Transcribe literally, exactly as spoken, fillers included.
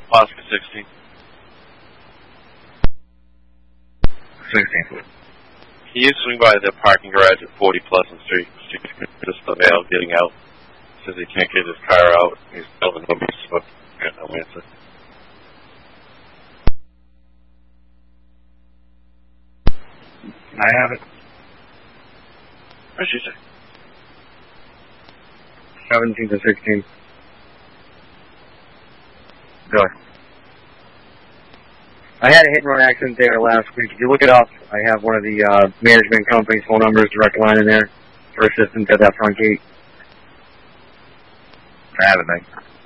Oscar sixteen. sixteen. Can you swing by the parking garage at forty Pleasant Street? Just the male getting out. Says he can't get his car out. He's telling nobody smoke. Got no answer. I have it. What'd she say? seventeen to sixteen. Go ahead. I had a hit and run accident there last week. If you look it up, I have one of the uh, management company's phone numbers, direct line in there for assistance at that front gate. I have it, thanks.